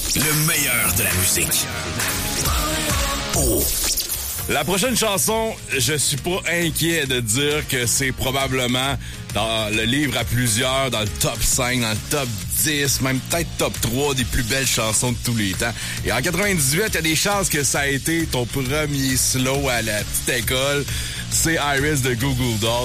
Le meilleur de la musique. Oh. La prochaine chanson, je suis pas inquiet de dire que c'est probablement dans le livre à plusieurs, dans le top 5, dans le top 10, même peut-être top 3 des plus belles chansons de tous les temps. Et en 98, il y a des chances que ça a été ton premier slow à la petite école. C'est Iris de Goo Goo Dolls.